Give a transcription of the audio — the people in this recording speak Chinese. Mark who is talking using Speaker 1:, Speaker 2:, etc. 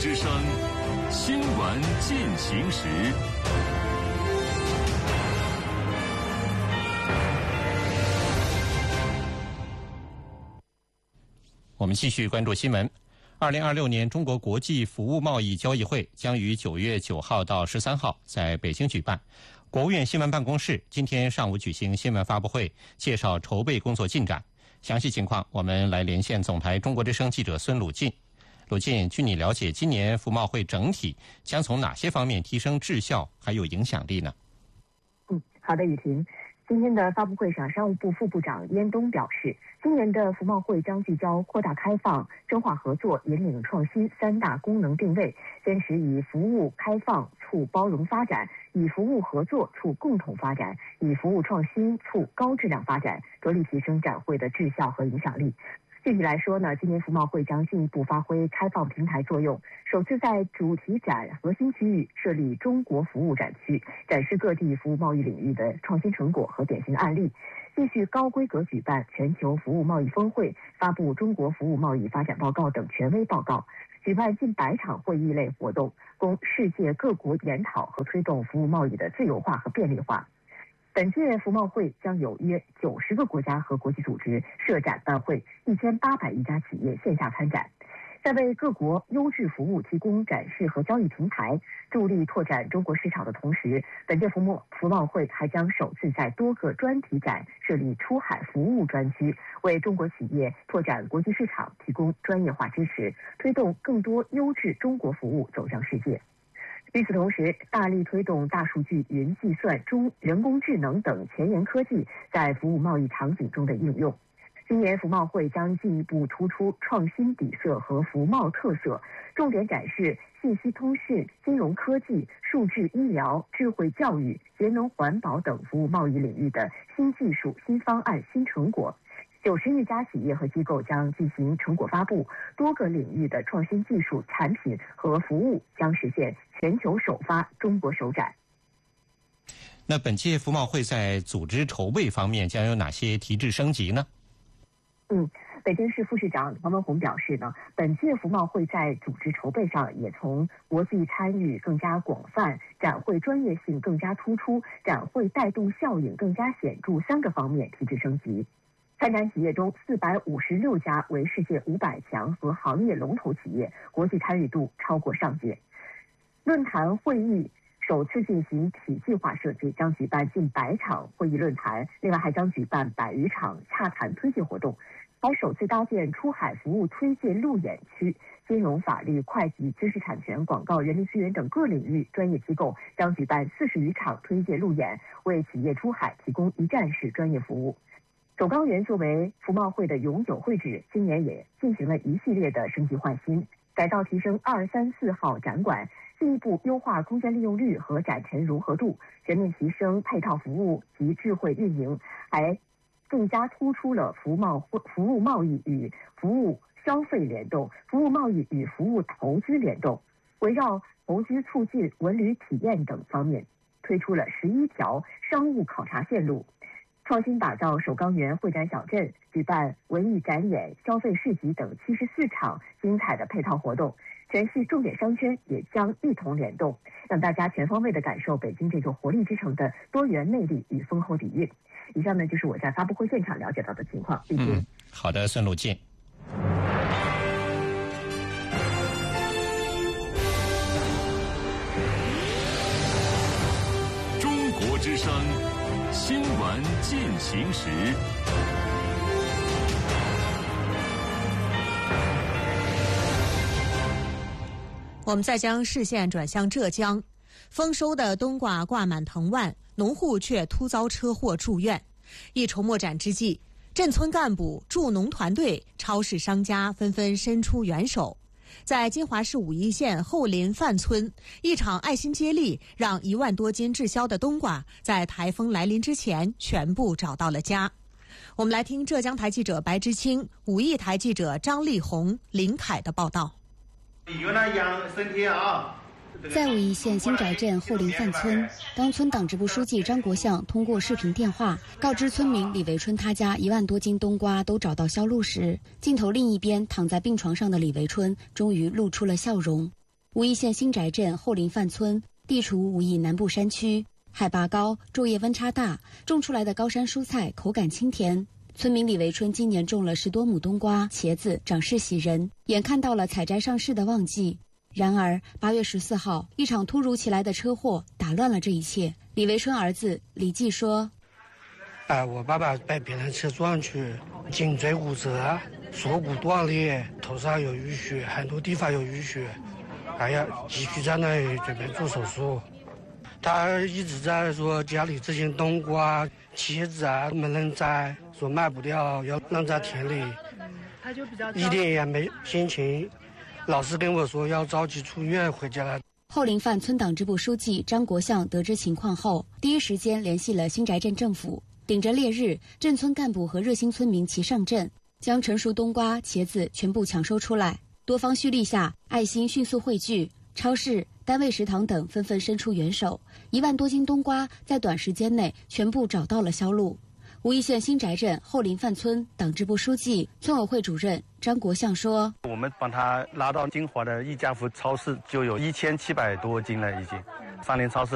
Speaker 1: 之声新闻进行时。
Speaker 2: 我们继续关注新闻。2026年中国国际服务贸易交易会将于9月9号到13号在北京举办。国务院新闻办公室今天上午举行新闻发布会，介绍筹备工作进展。详细情况，我们来连线总台中国之声记者孙鲁进。鲁进，据你了解，今年服贸会整体将从哪些方面提升质效还有影响力呢？
Speaker 3: 好的，雨婷。今天的发布会上，商务部副部长燕东表示，今年的服贸会将聚焦扩大开放、深化合作、引领创新三大功能定位，坚持以服务开放促包容发展，以服务合作促共同发展，以服务创新促高质量发展，着力提升展会的质效和影响力。具体来说呢，今年服贸会将进一步发挥开放平台作用，首次在主题展核心区域设立中国服务展区，展示各地服务贸易领域的创新成果和典型案例。继续高规格举办全球服务贸易峰会，发布中国服务贸易发展报告等权威报告，举办近100场会议类活动，供世界各国研讨和推动服务贸易的自由化和便利化。本届服贸会将有约90个国家和国际组织设展办会，1801家企业线下参展。在为各国优质服务提供展示和交易平台，助力拓展中国市场的同时，本届服贸会还将首次在多个专题展设立出海服务专区，为中国企业拓展国际市场提供专业化支持，推动更多优质中国服务走向世界。与此同时，大力推动大数据、云计算、人工智能等前沿科技在服务贸易场景中的应用。今年服贸会将进一步突出创新底色和服贸特色，重点展示信息通讯、金融科技、数字医疗、智慧教育、节能环保等服务贸易领域的新技术、新方案、新成果。90余家企业和机构将进行成果发布，多个领域的创新技术、产品和服务将实现全球首发、中国首展。
Speaker 2: 那本届服贸会在组织筹备方面将有哪些提质升级呢？
Speaker 3: 北京市副市长王文宏表示呢，本届服贸会在组织筹备上也从国际参与更加广泛、展会专业性更加突出、展会带动效应更加显著3个方面提质升级。参展企业中456家为世界500强和行业龙头企业，国际参与度超过上届。论坛会议首次进行体系化设计，将举办近100场会议论坛，另外还将举办100余场洽谈推介活动，还首次搭建出海服务推介路演区。金融、法律、会计、知识产权、广告、人力资源等各领域专业机构将举办40余场推介路演，为企业出海提供一站式专业服务。首钢园作为服贸会的永久会址，今年也进行了一系列的升级换新，改造提升2、3、4号展馆，进一步优化空间利用率和展陈融合度，全面提升配套服务及智慧运营，还更加突出了服务贸易与服务消费联动、服务贸易与服务投资联动，围绕投资促进、文旅体验等方面，推出了11条商务考察线路。创新打造首钢园会展小镇，举办文艺展演、消费市集等74场精彩的配套活动，全市重点商圈也将一同联动，让大家全方位地感受北京这座活力之城的多元魅力与丰厚底蕴。以上呢就是我在发布会现场了解到的情况。
Speaker 2: 好的，孙鲁进。
Speaker 1: 中国之声新闻进行时。
Speaker 4: 我们再将视线转向浙江，丰收的冬瓜挂满藤蔓，农户却突遭车祸住院。一筹莫展之际，镇村干部、助农团队、超市商家纷纷伸出援手。在金华市武义县后林范村，一场爱心接力让1万多斤滞销的冬瓜在台风来临之前全部找到了家。我们来听浙江台记者白之清、武义台记者张丽红、林凯的报道。
Speaker 5: 有那养身体啊！
Speaker 6: 在武义县新宅镇后林范村，当村党支部书记张国相通过视频电话告知村民李维春他家1万多斤冬瓜都找到销路时，镜头另一边躺在病床上的李维春终于露出了笑容。 武义县新宅镇后林范村地处武义南部山区，海拔高，昼夜温差大，种出来的高山蔬菜口感清甜。村民李维春今年种了10多亩冬瓜、茄子，长势喜人，眼看到了采摘上市的旺季。然而8月14号，一场突如其来的车祸打乱了这一切。李维春儿子李继说：“
Speaker 7: 我爸爸被别人车撞去，颈椎骨折，锁骨断裂，头上有淤血，很多地方有淤血，急需在那里准备做手术。他一直在说家里这些冬瓜、茄子没人摘，说卖不掉，要扔在田里。他就比较一点也没心情，老是跟我说要着急出院回家了。”
Speaker 6: 后林范村党支部书记张国相得知情况后，第一时间联系了新宅镇政府，顶着烈日，镇村干部和热心村民齐上阵，将成熟冬瓜、茄子全部抢收出来。多方蓄力下，爱心迅速汇聚，超市、单位食堂等纷纷伸出援手，1万多斤冬瓜在短时间内全部找到了销路。武义县新宅镇后林范村党支部书记、村委会主任张国相说：“
Speaker 8: 我们帮他拉到金华的一家福超市，就有1700多斤了，已经。3联超市